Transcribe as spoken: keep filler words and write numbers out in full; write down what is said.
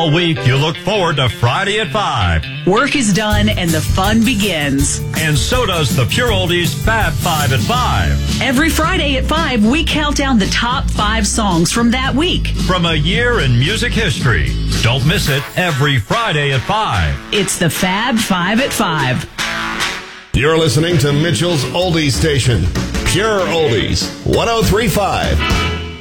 All week, you look forward to Friday at five. Work is done and the fun begins. And so does the Pure Oldies Fab Five at five. Every Friday at five, we count down the top five songs from that week. From a year in music history. Don't miss it every Friday at five. It's the Fab Five at five. You're listening to Mitchell's Oldies Station. Pure Oldies, one oh three point five.